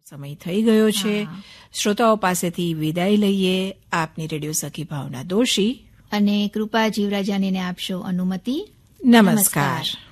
સમય થઈ ગયો છે. શ્રોતાઓ પાસેથી વિદાય લઈએ. આપની રેડિયો સખી ભાવના દોશી અને કૃપા જીવરાજાનીને આપશો અનુમતિ. નમસ્કાર.